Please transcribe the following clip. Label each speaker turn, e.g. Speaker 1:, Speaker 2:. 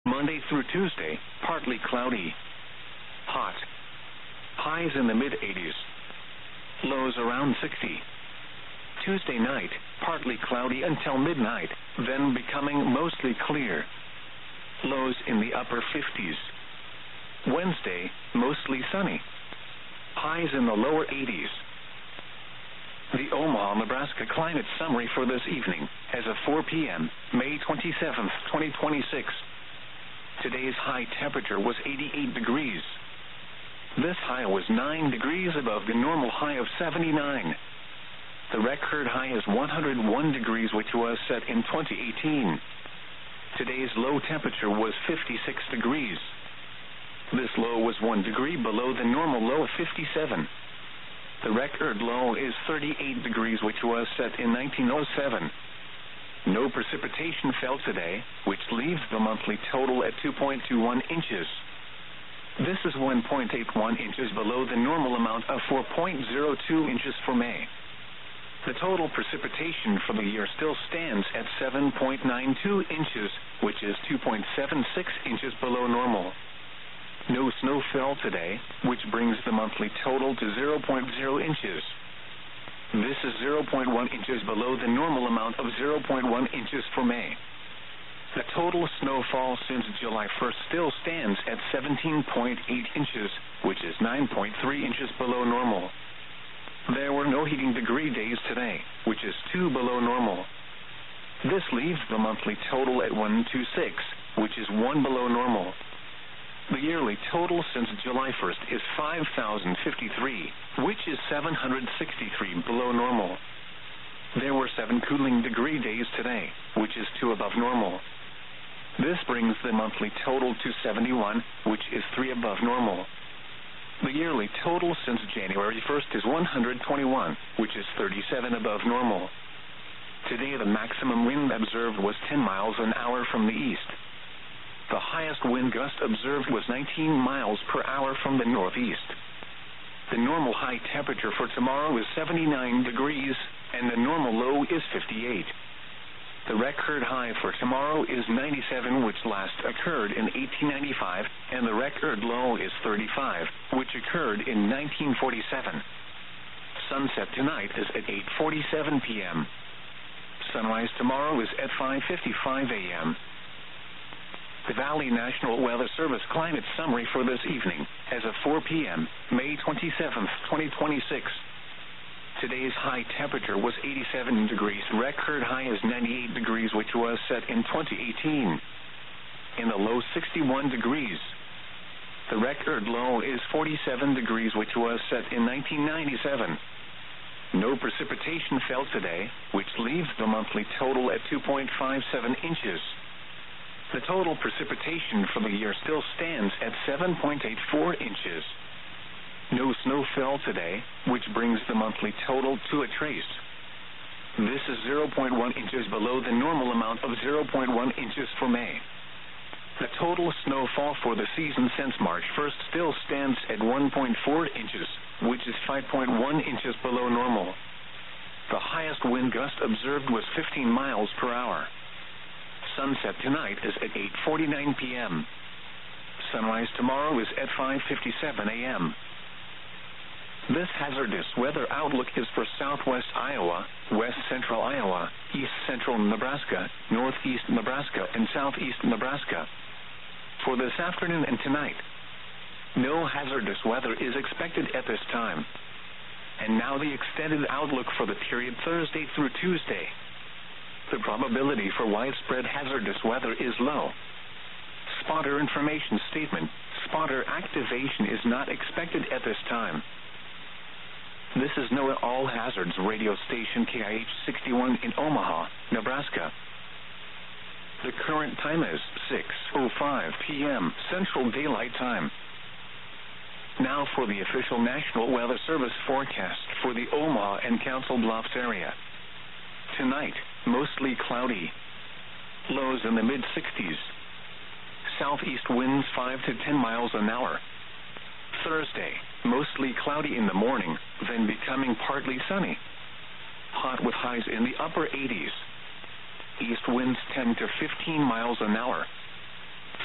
Speaker 1: Monday through Tuesday, partly cloudy. Hot. Highs in the mid-80s. Lows around 60. Tuesday night, partly cloudy until midnight, then becoming mostly clear. Lows in the upper 50s. Wednesday, mostly sunny. Highs in the lower 80s. The Omaha, Nebraska climate summary for this evening, as of 4 p.m., May 27, 2026. Today's high temperature was 88 degrees. This high was 9 degrees above the normal high of 79. The record high is 101 degrees, which was set in 2018. Today's low temperature was 56 degrees. This low was 1 degree below the normal low of 57. The record low is 38 degrees, which was set in 1907. No precipitation fell today, which leaves the monthly total at 2.21 inches. This is 1.81 inches below the normal amount of 4.02 inches for May. The total precipitation for the year still stands at 7.92 inches, which is 2.76 inches below normal. No snow fell today, which brings the monthly total to 0.0 inches. This is 0.1 inches below the normal amount of 0.1 inches for May. The total snowfall since July 1st still stands at 17.8 inches, which is 9.3 inches below normal. There were no heating degree days today, which is 2 below normal. This leaves the monthly total at 126, which is 1 below normal. The yearly total since July 1st is 5,053, which is 763 below normal. There were 7 cooling degree days today, which is 2 above normal. This brings the monthly total to 71, which is 3 above normal. The yearly total since January 1st is 121, which is 37 above normal. Today the maximum wind observed was 10 miles an hour from the east. The highest wind gust observed was 19 miles per hour from the northeast. The normal high temperature for tomorrow is 79 degrees, and the normal low is 58. The record high for tomorrow is 97, which last occurred in 1895, and the record low is 35, which occurred in 1947. Sunset tonight is at 8:47 p.m. Sunrise tomorrow is at 5:55 a.m. The Valley National Weather Service climate summary for this evening, as of 4 p.m., May 27, 2026. Today's high temperature was 87 degrees. Record high is 98 degrees, which was set in 2018. In the low 61 degrees. The record low is 47 degrees, which was set in 1997. No precipitation fell today, which leaves the monthly total at 2.57 inches. The total precipitation for the year still stands at 7.84 inches. No snow fell today, which brings the monthly total to a trace. This is 0.1 inches below the normal amount of 0.1 inches for May. The total snowfall for the season since March 1st still stands at 1.4 inches, which is 5.1 inches below normal. The highest wind gust observed was 15 miles per hour. Sunset tonight is at 8:49 p.m. Sunrise tomorrow is at 5:57 a.m. This hazardous weather outlook is for southwest Iowa, west central Iowa, east central Nebraska, northeast Nebraska, and southeast Nebraska. For this afternoon and tonight, no hazardous weather is expected at this time. And now the extended outlook for the period Thursday through Tuesday. The probability for widespread hazardous weather is low. Spotter information statement: spotter activation is not expected at this time. This is NOAA All Hazards radio station KIH 61 in Omaha, Nebraska. The current time is 6:05 p.m. Central Daylight Time. Now for the official National Weather Service forecast for the Omaha and Council Bluffs area. Tonight, mostly cloudy. Lows in the mid-60s. Southeast winds 5 to 10 miles an hour. Thursday, mostly cloudy in the morning, then becoming partly sunny. Hot with highs in the upper 80s. East winds 10 to 15 miles an hour.